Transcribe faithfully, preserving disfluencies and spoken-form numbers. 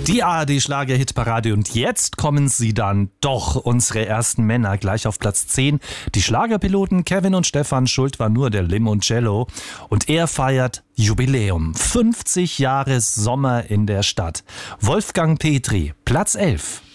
Die A R D-Schlager-Hitparade und jetzt kommen sie dann doch, unsere ersten Männer, gleich auf Platz zehn. Die Schlagerpiloten Kevin und Stefan, Schuld war nur der Limoncello und er feiert Jubiläum. fünfzig Jahre Sommer in der Stadt. Wolfgang Petri, Platz elf.